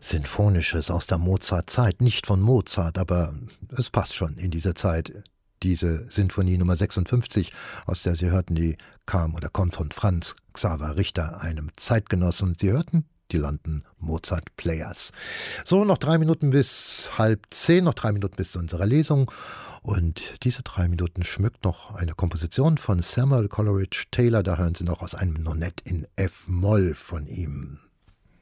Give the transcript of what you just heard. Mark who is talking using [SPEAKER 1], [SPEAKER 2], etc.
[SPEAKER 1] Sinfonisches aus der Mozart-Zeit. Nicht von Mozart, aber es passt schon in diese Zeit. Diese Sinfonie Nummer 56, aus der Sie hörten, die kam oder kommt von Franz Xaver Richter, einem Zeitgenossen. Sie hörten die London Mozart Players. So, noch 3 Minuten bis 9:30, noch 3 Minuten bis zu unserer Lesung. Und diese 3 Minuten schmückt noch eine Komposition von Samuel Coleridge Taylor. Da hören Sie noch aus einem Nonet in F-Moll von ihm.